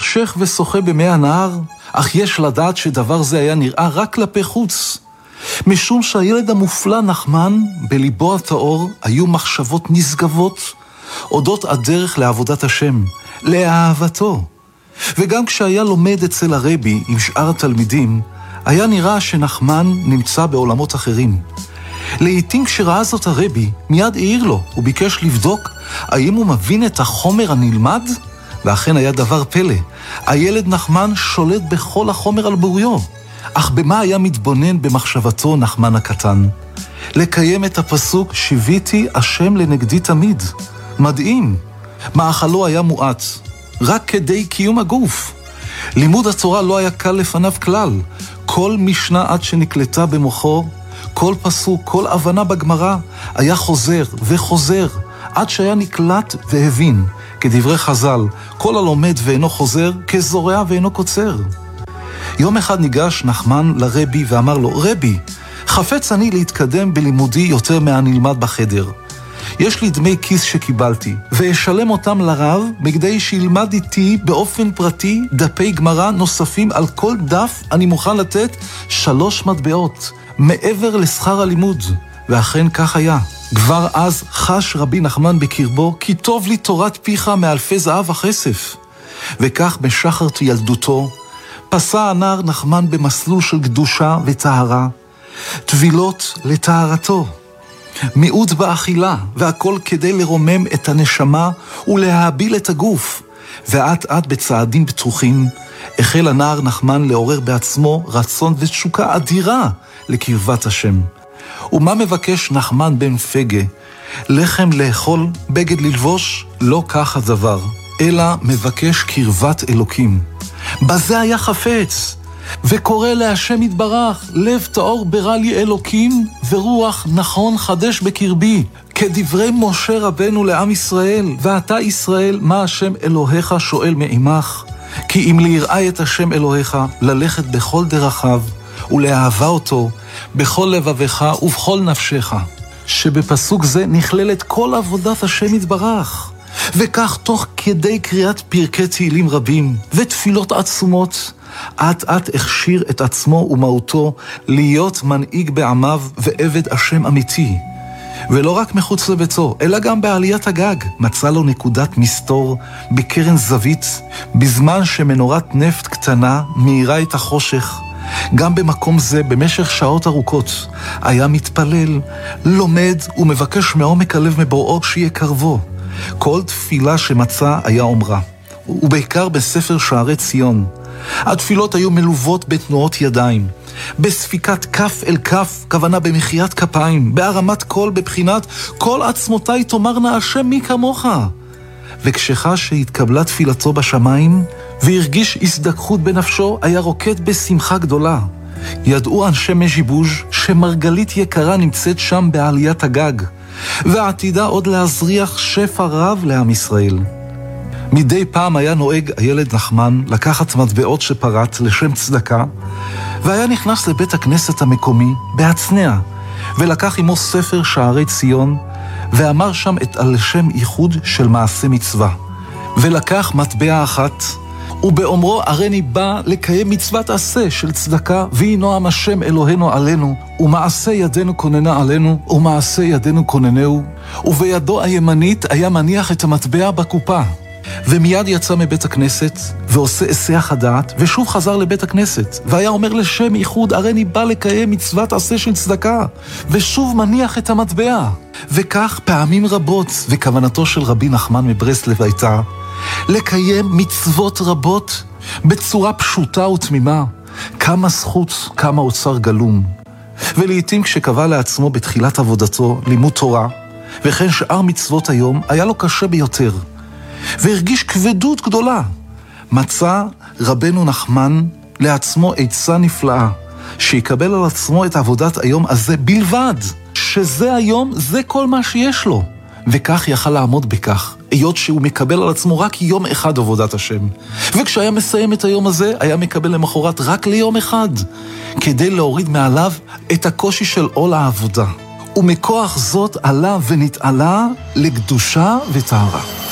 משכשך ושוחה במי הנהר, אך יש לדעת שדבר זה היה נראה רק כלפי חוץ. משום שהילד המופלא נחמן, בליבו הטהור, היו מחשבות נשגבות, אודות הדרך לעבודת השם, לאהבתו. וגם כשהיה לומד אצל הרבי עם שאר התלמידים, היה נראה שנחמן נמצא בעולמות אחרים. לעתים כשראה זאת הרבי, מיד העיר לו, הוא ביקש לבדוק האם הוא מבין את החומר הנלמד, ואכן היה דבר פלא. הילד נחמן שולט בכל החומר על בוריו. אך במה היה מתבונן במחשבתו נחמן הקטן? לקיים את הפסוק שיביתי השם לנגדי תמיד. מדהים. מאכלו היה מועט, רק כדי קיום הגוף. לימוד התורה לא היה קל לפניו כלל. כל משנה עד שנקלטה במוחו, כל פסוק, כל הבנה בגמרא, היה חוזר וחוזר, עד שהיה נקלט והבין. כדברי חז"ל, כל הלומד ואינו חוזר, כזורע ואינו קוצר. יום אחד ניגש נחמן לרבי ואמר לו, רבי, חפץ אני להתקדם בלימודי יותר מהנלמד בחדר. יש לי דמי כיס שקיבלתי, ואשלם אותם לרב, בכדי שילמד איתי באופן פרטי דפי גמרא נוספים. על כל דף אני מוכן לתת 3 מטבעות, מעבר לשכר הלימוד. ואכן כך היה. כבר אז חש רבי נחמן בקרבו, כי טוב לי תורת פיך מאלפי זהב וכסף. וכך בשחרת ילדותו, פסע הנער נחמן במסלול של קדושה וטהרה, תבילות לטהרתו, מיעוט באכילה, והכל כדי לרומם את הנשמה ולהביל את הגוף. ועט עט בצעדים בטוחים, החל הנער נחמן לעורר בעצמו רצון ותשוקה אדירה לקרבת השם. ומה מבקש נחמן בן פגה? לחם לאכול, בגד ללבוש? לא כך הדבר, אלא מבקש קרבת אלוקים. בזה היה חפץ, וקורא להשם יתברך, לב טהור ברא לי אלוקים, ורוח נכון חדש בקרבי. כדברי משה רבנו לעם ישראל, ואתה ישראל, מה השם אלוהיך שואל מעמך? כי אם ליראה את השם אלוהיך, ללכת בכל דרכיו, ולאהבה אותו, בכל לבבך ובכל נפשך. שבפסוק זה נכללת כל עבודת השם יתברך. וכך תוך כדי קריאת פרקי תהילים רבים ותפילות עצומות, עט עט הכשיר את עצמו ומהותו להיות מנהיג בעמיו ועבד השם אמיתי. ולא רק מחוץ לביתו, אלא גם בעליית הגג, מצא לו נקודת מסתור בקרן זווית, בזמן שמנורת נפט קטנה מאירה את החושך. גם במקום זה, במשך שעות ארוכות, היה מתפלל, לומד ומבקש מעומק הלב מבוראו שיהיה קרבו. כל תפילה שמצא היה אומרה, ובעיקר בספר שערי ציון. התפילות היו מלוות בתנועות ידיים, בספיקת כף אל כף, כוונה במחיית כפיים, בהרמת קול, בבחינת כל עצמותיי תאמרנה השם מי כמוך. וכשחש שהתקבלה תפילתו בשמיים, והרגיש הזדככות בנפשו, היה רוקד בשמחה גדולה. ידעו אנשי מז'יבוז' שמרגלית יקרה נמצאת שם בעליית הגג, ועתידה עוד להזריח שפע רב לעם ישראל. מדי פעם היה נוהג הילד נחמן לקחת מטבעות שפרט לשם צדקה, והיה נכנס לבית הכנסת המקומי בהצנע, ולקח עמו ספר שערי ציון, ואמר שם את על שם ייחוד של מעשה מצווה. ולקח מטבע אחת, ובאומרו הריני בא לקיים מצוות עשה של צדקה, ויהי נועם השם אלוהינו עלינו, ומעשה ידינו כוננה עלינו, ומעשה ידינו כוננהו. ובידו הימנית היה מניח את המטבע בקופה. ומיד יצא מבית הכנסת, ועושה היסח הדעת, ושוב חזר לבית הכנסת, והיה אומר לשם ייחוד, הריני בא לקיים מצוות עשה של צדקה, ושוב מניח את המטבע. וכך פעמים רבות, וכוונתו של רבי נחמן מברסלב הייתה, לקיים מצוות רבות בצורה פשוטה ותמימה. כמה זכות, כמה אוצר גלום. ולעיתים כשקבע לעצמו בתחילת עבודתו לימוד תורה, וכן שאר מצוות היום, היה לו קשה ביותר, והרגיש כבדות גדולה. מצא רבנו נחמן לעצמו עצה נפלאה, שיקבל על עצמו את עבודת היום הזה בלבד, שזה היום, זה כל מה שיש לו. וכך יכל לעמוד בכך, היות שהוא מקבל על עצמו רק יום אחד עבודת השם. וכשהיה מסיים את היום הזה, היה מקבל למחרת רק ליום אחד, כדי להוריד מעליו את הקושי של עול העבודה. ומכוח זאת עלה ונתעלה לקדושה וטהרה.